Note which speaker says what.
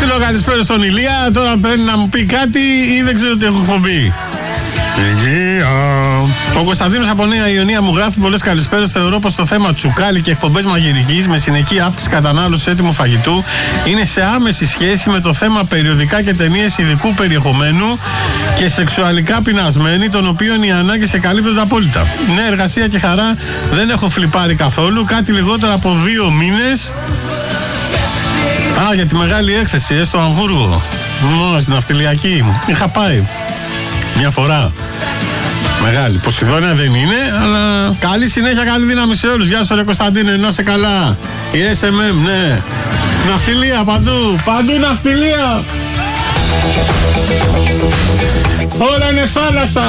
Speaker 1: στείλω καλησπέρα στον Ηλία. Τώρα παίρνει να μου πει κάτι ή δεν ξέρω τι έχω εκπομπή. Ο Κωνσταντίνος από Νέα Ιωνία μου γράφει πολλές καλησπέρες. Θεωρώ πως το θέμα τσουκάλι και εκπομπές μαγειρικής με συνεχή αύξηση κατανάλωσης έτοιμου φαγητού είναι σε άμεση σχέση με το θέμα περιοδικά και ταινίες ειδικού περιεχομένου και σεξουαλικά πεινασμένοι, των οποίων οι ανάγκες εκαλύπτονται απόλυτα. Ναι, εργασία και χαρά δεν έχω φλιπάρει καθόλου. Κάτι λιγότερο από 2 μήνες. Για τη μεγάλη έκθεση στο Αμβούργο. Στην ναυτιλιακή. Είχα πάει μια φορά. Μεγάλη. Ποσειδόνια δεν είναι, αλλά καλή συνέχεια, καλή δύναμη σε όλους. Γεια σου ρε Κωνσταντίνε, να είσαι καλά. Η SMM, ναι. Ναυτιλία παντού. Παντού ναυτιλία. Όλα είναι θάλασσα.